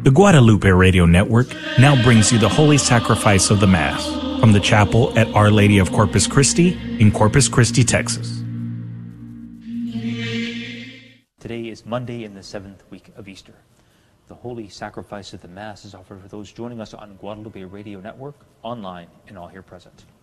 The Guadalupe Radio Network now brings you the Holy Sacrifice of the Mass from the chapel at Our Lady of Corpus Christi in Corpus Christi, Texas. Today is Monday in the 7th week of Easter. The Holy Sacrifice of the Mass is offered for those joining us on Guadalupe Radio Network, online, and all here present.